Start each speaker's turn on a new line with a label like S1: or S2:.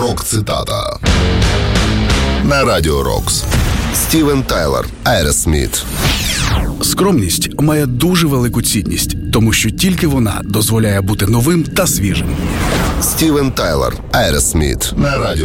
S1: Рок-цитата на Радіо Рокс. Стівен Тайлер, Aerosmith.
S2: Скромність має дуже велику цінність, тому що тільки вона дозволяє бути новим та свіжим.
S1: Стівен Тайлер, Aerosmith на Радіо